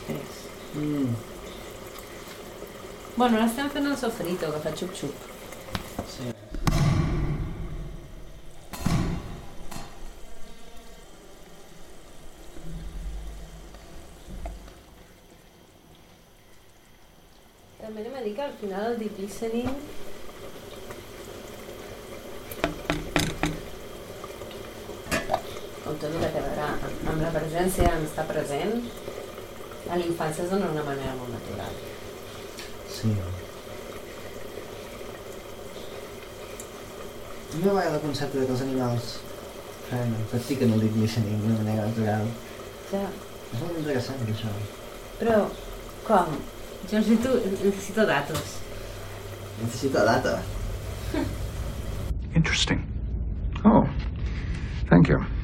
després. Bueno, ara estem fent el sofrito, que fa xup-xup. Sí. També anem a dir que al final el deep listening com tot el que quedarà amb la presència, en estar present, a l'infància es dona d'una manera molt natural. Sí. A mi m'agrada el concepte que els animals practiquen el deep listening d'una manera natural. Ja. És molt interessant, això. Però, com? Jo necessito datos. Necessito data. Interesting. Oh, thank you.